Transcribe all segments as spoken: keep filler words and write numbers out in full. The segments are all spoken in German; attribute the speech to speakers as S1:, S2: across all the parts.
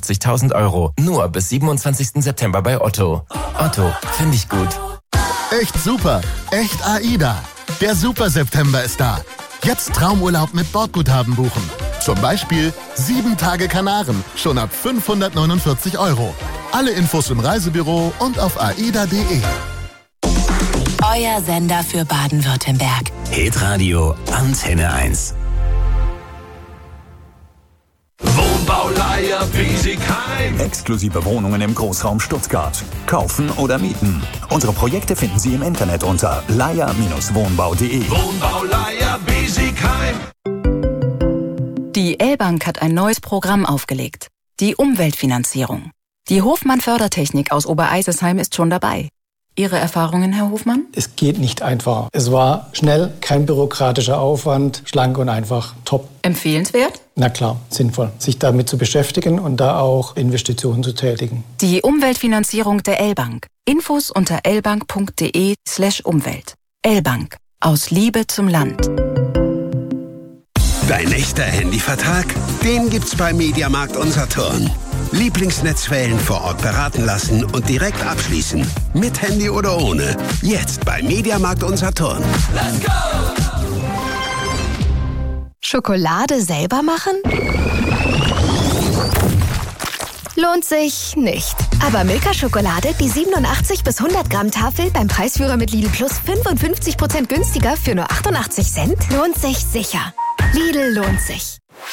S1: fünfundvierzigtausend Euro. Nur bis siebenundzwanzigsten September bei Otto. Otto, finde ich gut.
S2: Echt super. Echt AIDA. Der Super September ist da. Jetzt Traumurlaub mit Bordguthaben buchen. Zum Beispiel sieben Tage Kanaren, schon ab fünfhundertneunundvierzig Euro. Alle Infos im Reisebüro und auf aida punkt de.
S3: Euer Sender für Baden-Württemberg.
S4: Hitradio Antenne eins.
S5: Wohnbauleiher Biesigheim.
S6: Exklusive Wohnungen im Großraum Stuttgart. Kaufen oder mieten. Unsere Projekte finden Sie im Internet unter leier Bindestrich wohnbau punkt de.
S5: Wohnbauleiher Biesigheim.
S3: Die L-Bank hat ein neues Programm aufgelegt. Die Umweltfinanzierung. Die Hofmann Fördertechnik aus Obereisesheim ist schon dabei. Ihre Erfahrungen, Herr Hofmann?
S7: Es geht nicht einfacher. Es war schnell, kein bürokratischer Aufwand, schlank und einfach, top.
S3: Empfehlenswert?
S7: Na klar, sinnvoll, sich damit zu beschäftigen und da auch Investitionen zu tätigen.
S3: Die Umweltfinanzierung der L-Bank. Infos unter lbank punkt de slash Umwelt. L-Bank. Aus Liebe zum Land.
S8: Dein echter Handyvertrag? Den gibt's bei Mediamarkt und Saturn. Lieblingsnetzwellen vor Ort beraten lassen und direkt abschließen. Mit Handy oder ohne. Jetzt bei Mediamarkt und Saturn.
S5: Let's go!
S9: Schokolade selber machen? Lohnt sich nicht. Aber Milka-Schokolade, die siebenundachtzig bis hundert Gramm Tafel beim Preisführer mit Lidl Plus fünfundfünfzig Prozent günstiger für nur achtundachtzig Cent, lohnt sich sicher. Lidl lohnt sich.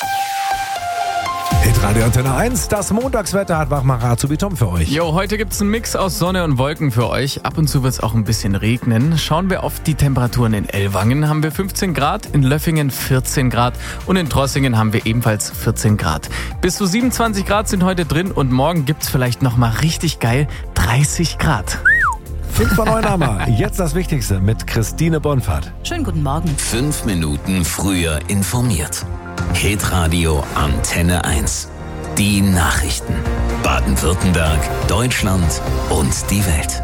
S10: Hitradio Antenne eins, das Montagswetter hat Wachmacher Azubi Tom für euch.
S11: Jo, heute gibt's einen Mix aus Sonne und Wolken für euch. Ab und zu wird's auch ein bisschen regnen. Schauen wir auf die Temperaturen. In Ellwangen haben wir fünfzehn Grad, in Löffingen vierzehn Grad und in Trossingen haben wir ebenfalls vierzehn Grad. Bis zu siebenundzwanzig Grad sind heute drin und morgen gibt's vielleicht nochmal richtig geil dreißig Grad.
S10: fünf vor neun haben wir. Jetzt das Wichtigste mit Christine Bonfahrt.
S3: Schönen guten Morgen.
S4: Fünf Minuten früher informiert. Hitradio Antenne eins. Die Nachrichten. Baden-Württemberg, Deutschland und die Welt.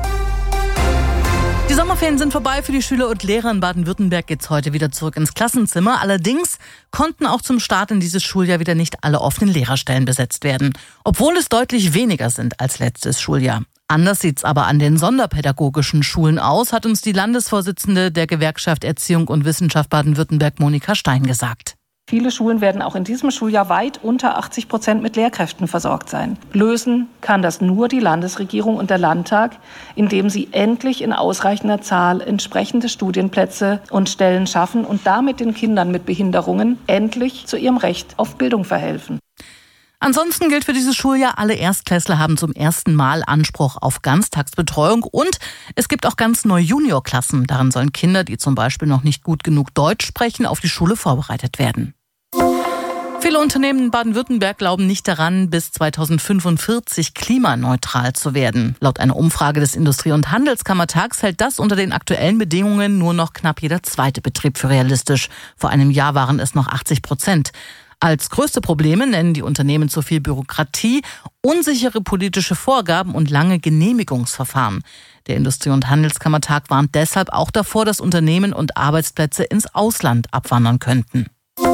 S12: Die Sommerferien sind vorbei. Für die Schüler und Lehrer in Baden-Württemberg geht's heute wieder zurück ins Klassenzimmer. Allerdings konnten auch zum Start in dieses Schuljahr wieder nicht alle offenen Lehrerstellen besetzt werden. Obwohl es deutlich weniger sind als letztes Schuljahr. Anders sieht's aber an den sonderpädagogischen Schulen aus, hat uns die Landesvorsitzende der Gewerkschaft Erziehung und Wissenschaft Baden-Württemberg, Monika Stein, gesagt.
S13: Viele Schulen werden auch in diesem Schuljahr weit unter achtzig Prozent mit Lehrkräften versorgt sein. Lösen kann das nur die Landesregierung und der Landtag, indem sie endlich in ausreichender Zahl entsprechende Studienplätze und Stellen schaffen und damit den Kindern mit Behinderungen endlich zu ihrem Recht auf Bildung verhelfen.
S12: Ansonsten gilt für dieses Schuljahr, alle Erstklässler haben zum ersten Mal Anspruch auf Ganztagsbetreuung und es gibt auch ganz neue Juniorklassen. Darin sollen Kinder, die zum Beispiel noch nicht gut genug Deutsch sprechen, auf die Schule vorbereitet werden. Viele Unternehmen in Baden-Württemberg glauben nicht daran, bis zweitausendfünfundvierzig klimaneutral zu werden. Laut einer Umfrage des Industrie- und Handelskammertags hält das unter den aktuellen Bedingungen nur noch knapp jeder zweite Betrieb für realistisch. Vor einem Jahr waren es noch achtzig Prozent. Als größte Probleme nennen die Unternehmen zu viel Bürokratie, unsichere politische Vorgaben und lange Genehmigungsverfahren. Der Industrie- und Handelskammertag warnt deshalb auch davor, dass Unternehmen und Arbeitsplätze ins Ausland abwandern könnten.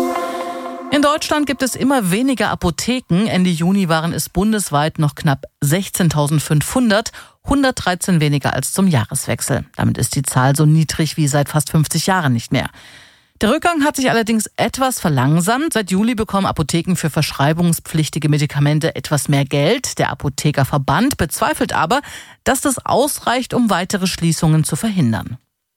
S12: In Deutschland gibt es immer weniger Apotheken. Ende Juni waren es bundesweit noch knapp sechzehntausendfünfhundert, hundertdreizehn weniger als zum Jahreswechsel. Damit ist die Zahl so niedrig wie seit fast fünfzig Jahren nicht mehr. Der Rückgang hat sich allerdings etwas verlangsamt. Seit Juli bekommen Apotheken für verschreibungspflichtige Medikamente etwas mehr Geld. Der Apothekerverband bezweifelt aber, dass das ausreicht, um weitere Schließungen zu verhindern.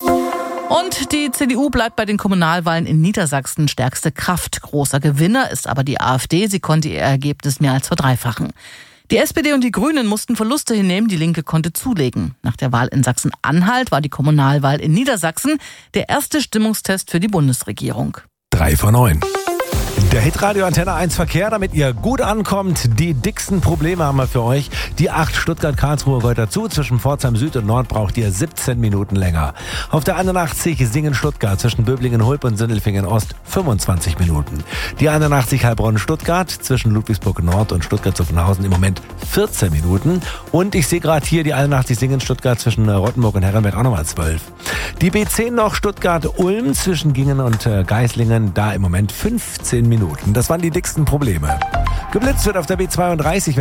S12: Und die C D U bleibt bei den Kommunalwahlen in Niedersachsen stärkste Kraft. Großer Gewinner ist aber die AfD. Sie konnte ihr Ergebnis mehr als verdreifachen. Die S P D und die Grünen mussten Verluste hinnehmen, die Linke konnte zulegen. Nach der Wahl in Sachsen-Anhalt war die Kommunalwahl in Niedersachsen der erste Stimmungstest für die Bundesregierung.
S10: Drei vor neun. Der Hitradio Antenne eins Verkehr, damit ihr gut ankommt. Die dicksten Probleme haben wir für euch. Die acht Stuttgart-Karlsruhe gehört dazu. Zwischen Pforzheim Süd und Nord braucht ihr siebzehn Minuten länger. Auf der einundachtzig Singen-Stuttgart zwischen Böblingen-Hulp und Sindelfingen-Ost fünfundzwanzig Minuten. Die einundachtzig Heilbronn-Stuttgart zwischen Ludwigsburg-Nord und Stuttgart-Zuffenhausen im Moment vierzehn Minuten. Und ich sehe gerade hier die einundachtzig Singen-Stuttgart zwischen Rottenburg und Herrenberg auch nochmal zwölf. Die B zehn noch Stuttgart-Ulm zwischen Gingen und Geislingen, da im Moment fünfzehn Minuten. Das waren die dicksten Probleme. Geblitzt wird auf der B zweiunddreißig.